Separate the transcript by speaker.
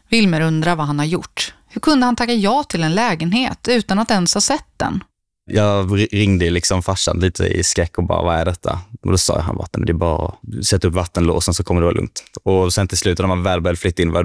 Speaker 1: Wilmer undrar vad han har gjort. Hur kunde han tacka ja till en lägenhet utan att ens ha sett den?
Speaker 2: Jag ringde liksom farsan lite i skräck och bara, vad är detta? Och då sa han, det är bara att sätta upp vattenlåsen så kommer det vara lugnt. Och sen till slut när man väl började flytta in var